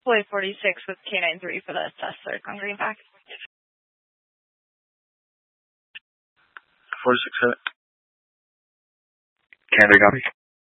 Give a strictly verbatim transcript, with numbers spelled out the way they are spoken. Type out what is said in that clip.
Boy forty-six with K nine three for the test circ on Greenback. forty-six hit. Canada copy.